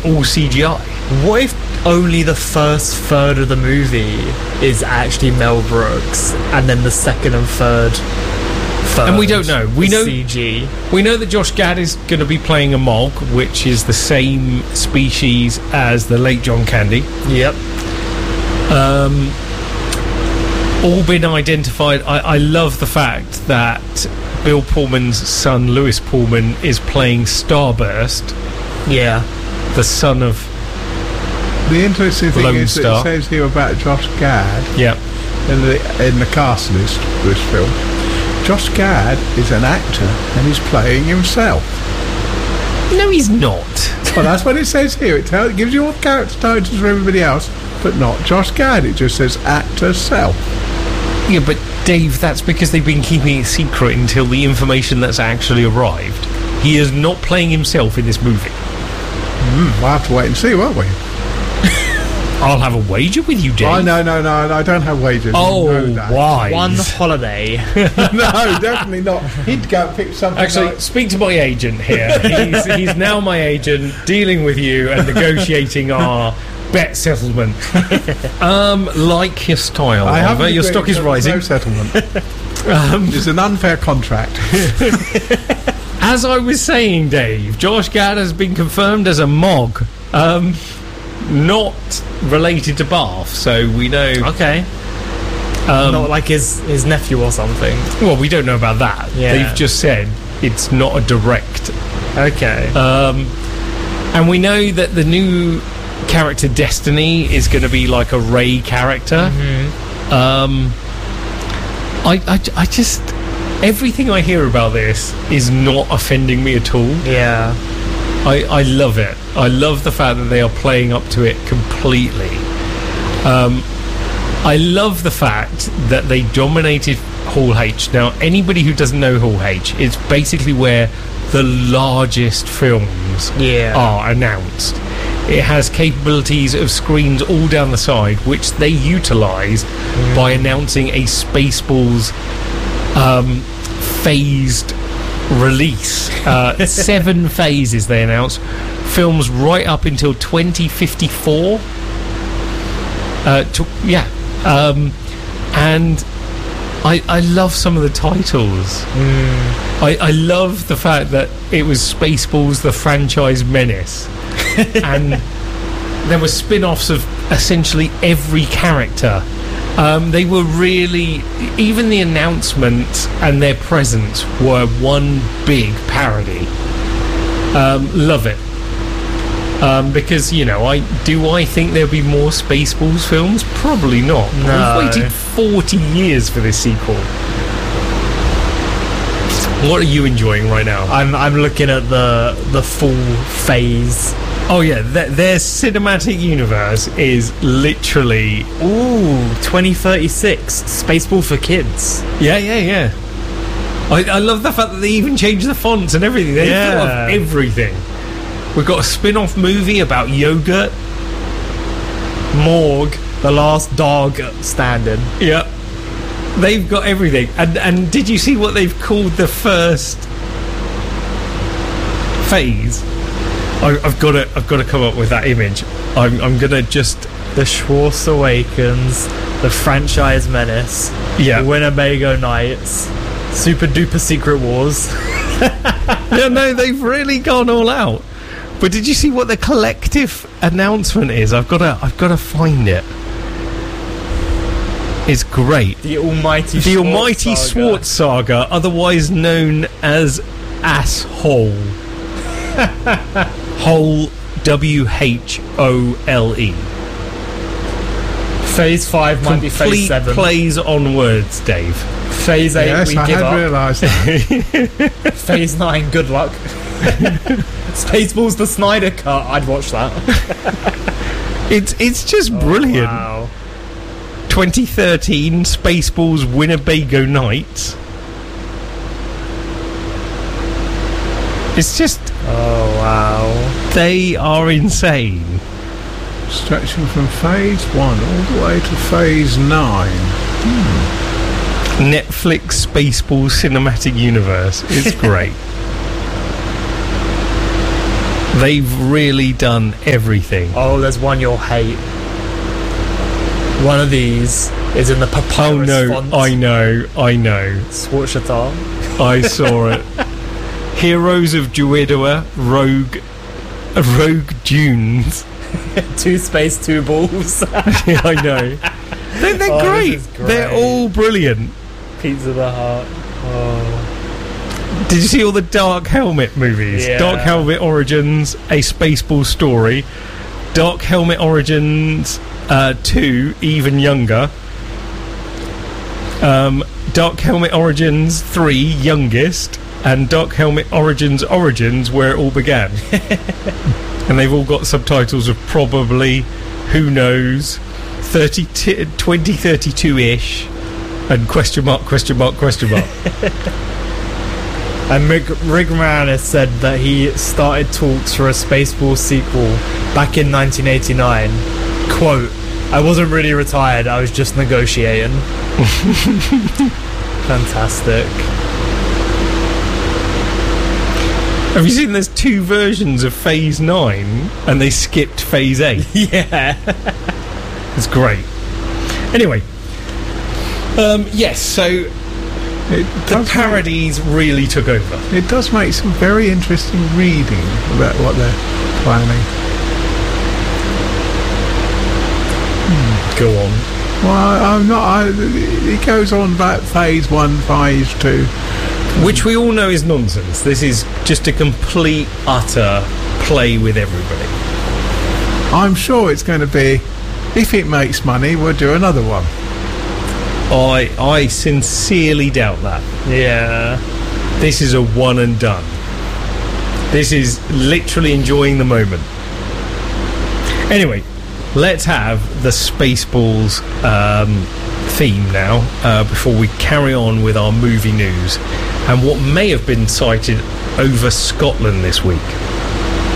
all CGI. What if only the first third of the movie is actually Mel Brooks, and then the second and third And we don't know. We know CG. We know that Josh Gad is going to be playing a Mog, which is the same species as the late John Candy. Yep. All been identified. I love the fact that Bill Pullman's son, Lewis Pullman, is playing Starburst, Yeah. the son of... The interesting thing Lone is that Star. it says here about Josh Gad Yeah. in the cast list for this film. Josh Gad is an actor and he's playing himself. No, he's not. Well, that's what it says here. It gives you all the character titles for everybody else, but not Josh Gad. It just says actor self. Yeah, but Dave, that's because they've been keeping it secret until the information that's actually arrived. He is not playing himself in this movie. We'll have to wait and see, won't we? I'll have a wager with you, Dave. Oh, no, I don't have wagers. Oh, You know that. why? One holiday. No, definitely not. He'd go and pick something Actually, like... speak to my agent here. He's now my agent, dealing with you and negotiating our bet settlement. Like your style, I Oliver. haven't Your agreed stock is to rising. No settlement. It's an unfair contract. As I was saying, Dave, Josh Gad has been confirmed as a Mog. Not related to Bath, so we know... Okay. Not like his nephew or something. Well, we don't know about that. Yeah. They've just said it's not a direct. Okay. And we know that the new character Destiny is going to be like a Rey character. I just... Everything I hear about this is not offending me at all. Yeah. I love it. I love the fact that they are playing up to it completely. I love the fact that they dominated Hall H. Now, anybody who doesn't know Hall H, it's basically where the largest films are announced. It has capabilities of screens all down the side, which they utilise by announcing a Spaceballs phased release. 7 phases they announced. Films right up until 2054. And I love some of the titles. I love the fact that it was Spaceballs the Franchise Menace. And there were spin-offs of essentially every character. They were really... Even the announcement and their presence were one big parody. Love it. Because, you know, I think there'll be more Spaceballs films? Probably not. No. We've waited 40 years for this sequel. What are you enjoying right now? I'm looking at the full phase. Oh yeah, their cinematic universe is literally... Ooh, 2036. Spaceball for kids. Yeah. I love the fact that they even changed the fonts and everything. They thought of everything. We've got a spin-off movie about yogurt. Morgue, the last dog standing. Yep. They've got everything. And did you see what they've called the first phase? I've got to come up with that image. I'm gonna just... The Schwartz Awakens, the Franchise Menace, Yeah. the Winnebago Nights, Super Duper Secret Wars. Yeah, no, they've really gone all out. But did you see what the collective announcement is? I've got to find it. It's great. The Almighty Schwartz Saga, otherwise known as Asshole. Hole, WHOLE. Phase 5 might be Phase Complete 7. plays on words, Dave. Phase 8, Yes, we I give had up. realised that. Phase 9, good luck. Spaceballs the Snyder Cut, I'd watch that. It's just brilliant. Wow. 2013 Spaceballs Winnebago Nights. It's just... Oh, wow. They are insane. Stretching from phase 1 all the way to phase 9. Netflix Spaceballs Cinematic Universe. It's great. They've really done everything. Oh, there's one you'll hate. One of these is in the papyrus font. I know. Schwarzschild. I saw it. Heroes of Druidua, Rogue Dunes. 2 space, 2 balls. Yeah, I know. They're great. This is great. They're all brilliant. Pizza the Hut. Oh. Did you see all the Dark Helmet movies? Yeah. Dark Helmet Origins, A Spaceball Story. Dark Helmet Origins 2, Even Younger. Dark Helmet Origins 3, Youngest. And Dark Helmet Origins, where it all began. And they've all got subtitles of probably, who knows, 2032-ish, and question mark. And Rick Moranis said that he started talks for a Spaceball sequel back in 1989. Quote, "I wasn't really retired, I was just negotiating." Fantastic. Have you seen there's 2 versions of Phase 9 and they skipped Phase 8? Yeah. It's great. Anyway, yes, so the parodies really took over. It does make some very interesting reading about what they're planning. Go on. Well, I'm not. It goes on about Phase 1, Phase 2. Which we all know is nonsense. This is just a complete, utter play with everybody. I'm sure it's going to be, if it makes money, we'll do another one. I sincerely doubt that. Yeah. This is a one and done. This is literally enjoying the moment. Anyway, let's have the Spaceballs theme now, before we carry on with our movie news and what may have been sighted over Scotland this week.